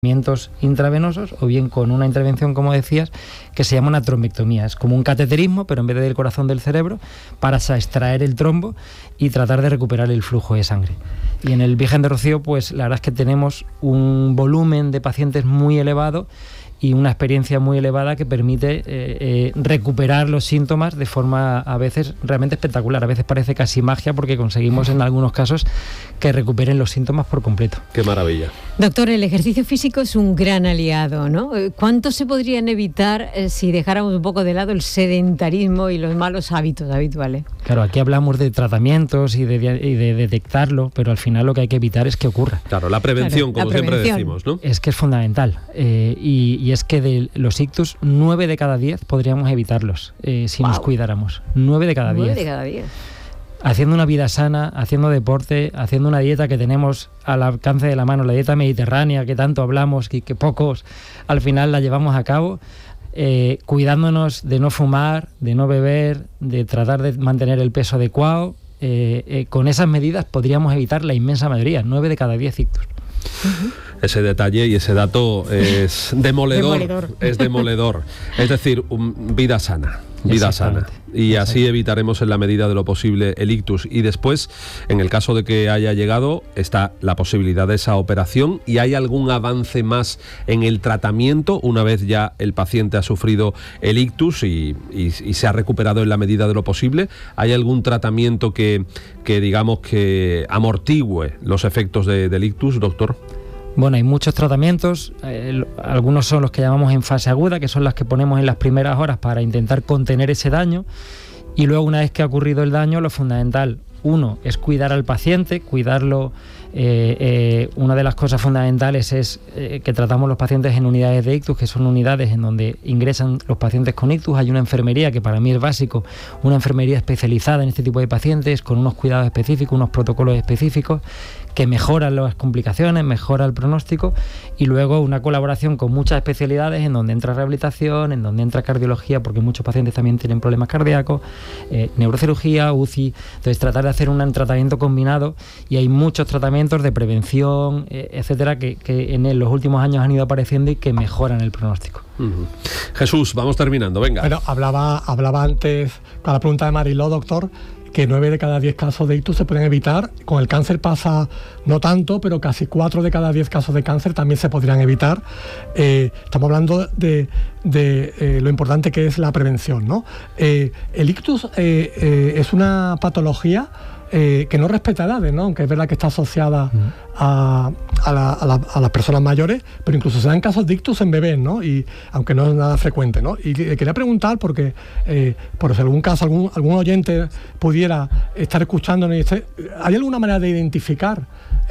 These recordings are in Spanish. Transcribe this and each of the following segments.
intravenosos o bien con una intervención, como decías, que se llama una trombectomía. Es como un cateterismo, pero en vez del corazón del cerebro, para extraer el trombo y tratar de recuperar el flujo de sangre. Y en el Virgen de Rocío, pues la verdad es que tenemos un volumen de pacientes muy elevado y una experiencia muy elevada que permite recuperar los síntomas de forma a veces realmente espectacular. A veces parece casi magia porque conseguimos en algunos casos que recuperen los síntomas por completo. ¡Qué maravilla! Doctor, el ejercicio físico es un gran aliado, ¿no? ¿Cuánto se podrían evitar si dejáramos un poco de lado el sedentarismo y los malos hábitos habituales? Claro, aquí hablamos de tratamientos y de detectarlo, pero al final lo que hay que evitar es que ocurra. Claro, la prevención, como siempre decimos, ¿no? Es que es fundamental. Y es que de los ictus, 9 de cada 10 podríamos evitarlos si nos cuidáramos. 9 de cada 10. 9 de cada 10. Haciendo una vida sana, haciendo deporte, haciendo una dieta que tenemos al alcance de la mano, la dieta mediterránea que tanto hablamos y que pocos al final la llevamos a cabo, cuidándonos de no fumar, de no beber, de tratar de mantener el peso adecuado. Con esas medidas podríamos evitar la inmensa mayoría, 9 de cada 10 ictus. Ese detalle y ese dato es demoledor. Es demoledor. Es decir, vida sana. Vida sana. Y así evitaremos en la medida de lo posible el ictus. Y después, en el caso de que haya llegado, está la posibilidad de esa operación. ¿Y hay algún avance más en el tratamiento una vez ya el paciente ha sufrido el ictus y se ha recuperado en la medida de lo posible? ¿Hay algún tratamiento que digamos que amortigüe los efectos del ictus, doctor? Bueno, hay muchos tratamientos, algunos son los que llamamos en fase aguda, que son las que ponemos en las primeras horas para intentar contener ese daño, y luego una vez que ha ocurrido el daño, lo fundamental, uno, es cuidar al paciente, cuidarlo. Una de las cosas fundamentales es que tratamos los pacientes en unidades de ictus, que son unidades en donde ingresan los pacientes con ictus. Hay una enfermería que para mí es básico, una enfermería especializada en este tipo de pacientes, con unos cuidados específicos, unos protocolos específicos que mejoran las complicaciones, mejora el pronóstico, y luego una colaboración con muchas especialidades en donde entra rehabilitación, en donde entra cardiología, porque muchos pacientes también tienen problemas cardíacos, neurocirugía, UCI. Entonces tratar de hacer un tratamiento combinado, y hay muchos tratamientos de prevención, etcétera, que en los últimos años han ido apareciendo y que mejoran el pronóstico. Jesús, vamos terminando, venga. Bueno, hablaba antes, con la pregunta de Mariló, doctor, que 9 de cada 10 casos de ictus se pueden evitar. Con el cáncer pasa no tanto, pero casi 4 de cada 10 casos de cáncer también se podrían evitar. Estamos hablando de lo importante que es la prevención, ¿no? El ictus es una patología que no respeta edades, ¿no? Aunque es verdad que está asociada a las personas mayores, pero incluso se dan casos de ictus en bebés, ¿no? Y aunque no es nada frecuente, ¿no? Y le quería preguntar, porque por si algún caso algún oyente pudiera estar escuchándonos, ¿hay alguna manera de identificar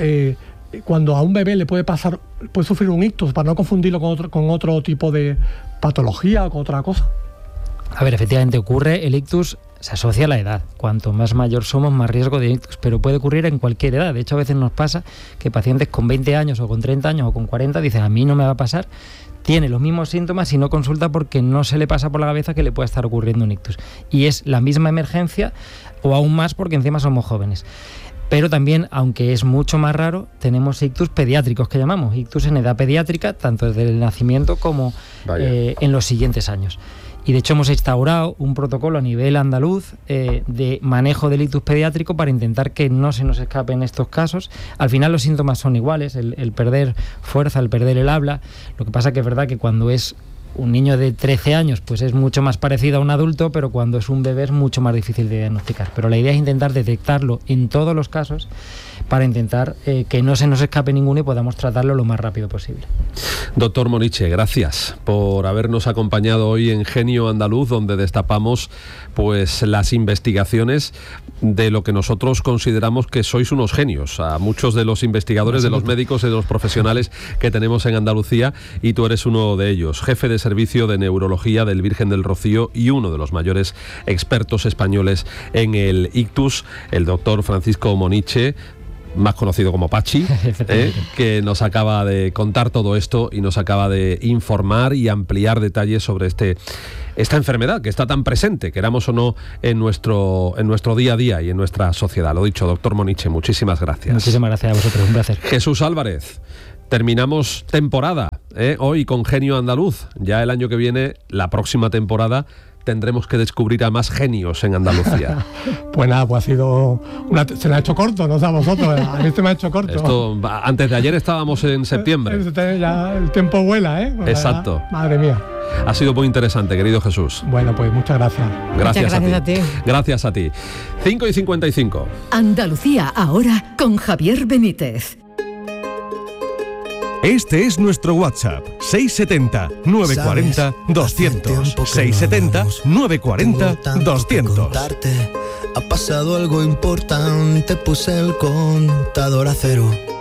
cuando a un bebé le puede sufrir un ictus, para no confundirlo con otro tipo de patología o con otra cosa? A ver, efectivamente ocurre, el ictus se asocia a la edad. Cuanto más mayor somos, más riesgo de ictus, pero puede ocurrir en cualquier edad. De hecho, a veces nos pasa que pacientes con 20 años o con 30 años o con 40 dicen, a mí no me va a pasar, tiene los mismos síntomas y no consulta porque no se le pasa por la cabeza que le pueda estar ocurriendo un ictus. Y es la misma emergencia, o aún más porque encima somos jóvenes. Pero también, aunque es mucho más raro, tenemos ictus pediátricos, que llamamos ictus en edad pediátrica, tanto desde el nacimiento como en los siguientes años. Y de hecho hemos instaurado un protocolo a nivel andaluz de manejo del ictus pediátrico para intentar que no se nos escapen estos casos. Al final los síntomas son iguales, el perder fuerza, el perder el habla. Lo que pasa que es verdad que cuando es un niño de 13 años pues es mucho más parecido a un adulto, pero cuando es un bebé es mucho más difícil de diagnosticar. Pero la idea es intentar detectarlo en todos los casos para intentar que no se nos escape ninguno y podamos tratarlo lo más rápido posible. Doctor Moniche, gracias por habernos acompañado hoy en Genio Andaluz, donde destapamos pues las investigaciones de lo que nosotros consideramos que sois unos genios, a muchos de los investigadores, de los médicos y de los profesionales que tenemos en Andalucía, y tú eres uno de ellos, jefe de servicio de neurología del Virgen del Rocío y uno de los mayores expertos españoles en el ictus, el doctor Francisco Moniche, más conocido como Pachi, que nos acaba de contar todo esto y nos acaba de informar y ampliar detalles sobre esta enfermedad que está tan presente, queramos o no, en nuestro día a día y en nuestra sociedad. Lo dicho, doctor Moniche, muchísimas gracias. Muchísimas gracias a vosotros, un placer. Jesús Álvarez, terminamos temporada, hoy con Genio Andaluz. Ya el año que viene, la próxima temporada, tendremos que descubrir a más genios en Andalucía. Pues nada, pues ha sido se me ha hecho corto, no sé a vosotros, a mí se me ha hecho corto. Esto, antes de ayer estábamos en septiembre. Ya el tiempo vuela, ¿eh? Pues exacto. Madre mía. Ha sido muy interesante, querido Jesús. Bueno, pues muchas gracias. Gracias a ti. Gracias a ti. 5:55. Andalucía ahora con Javier Benítez. Este es nuestro WhatsApp, 670-940-200. 670-940-200. Ha pasado algo importante, puse el contador a cero.